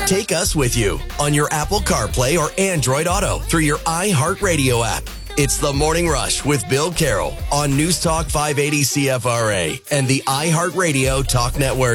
Take us with you on your Apple CarPlay or Android Auto through your iHeartRadio app. It's The Morning Rush with Bill Carroll on News Talk 580 CFRA and the iHeartRadio Talk Network.